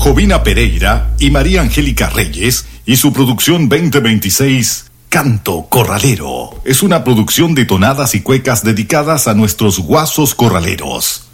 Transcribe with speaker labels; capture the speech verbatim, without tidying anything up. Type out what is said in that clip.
Speaker 1: Jovina Pereira y María Angélica Reyes y su producción veinte veintiséis Canto Corralero. Es una producción de tonadas y cuecas dedicadas a nuestros guasos corraleros.